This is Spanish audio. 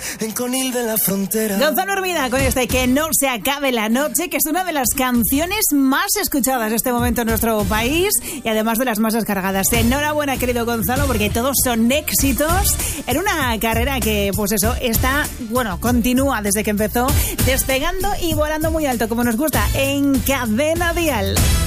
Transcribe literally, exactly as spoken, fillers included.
en Conil de la Frontera. Gonzalo Hermida con este Que no se acabe la noche, que es una de las canciones más escuchadas en este momento en nuestro país y además de las más descargadas. Enhorabuena, querido Gonzalo, porque todos son éxitos en una carrera que, pues eso, está, bueno, continúa desde que empezó, despegando y volando muy alto, como nos gusta, en Cadena Dial.